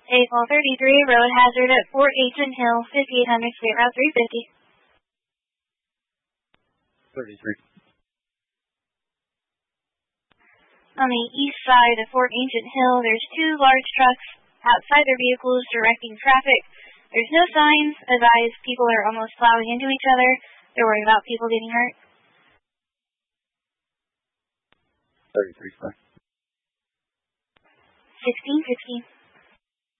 April 33, road hazard at Fort Aitken Hill, 5800, State Route 350. 33. On the east side of Fort Ancient Hill, there's two large trucks outside their vehicles directing traffic. There's no signs. Advise people are almost plowing into each other. They're worried about people getting hurt. 33, sir. 1615.